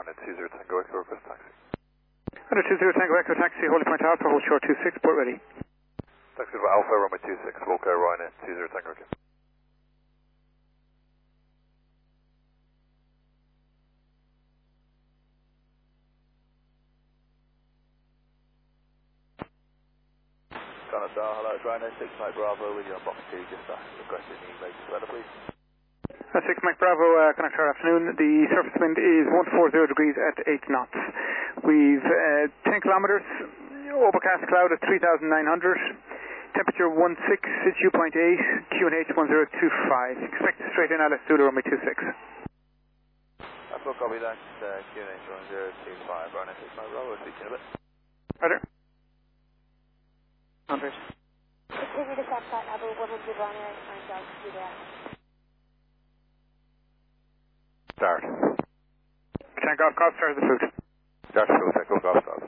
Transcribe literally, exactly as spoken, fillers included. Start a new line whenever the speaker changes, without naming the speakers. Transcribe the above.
Ryanair two zero Tango Echo, request taxi.
Ryanair two zero Tango Echo taxi, Holy Point Alpha, hold short two six, port ready.
Taxi for Alpha, runway two six, Volker Ryanair two zero Tango Echo.
Canada, hello, it's Ryanair six Mike Bravo with you on box two, just uh, requesting the latest weather, please.
Uh, six Mike Bravo, uh, connector afternoon. The surface wind is one forty degrees at eight knots. We've uh, ten kilometers, overcast cloud at three thousand nine hundred, temperature one six, dew point eight, Q N H one zero two five. Expect straight in Alice Zulu, runway two six.
That's what copy that, uh, Q N H one zero two five, Ryanair six Mike Bravo, we'll speak to you in a bit.
Roger.
one hundred. Continue to set flight level one hundred Ryanair and Delta Zulu.
Start.
Tank off, cost, start the food.
Start, fuel, Tango, golf, golf.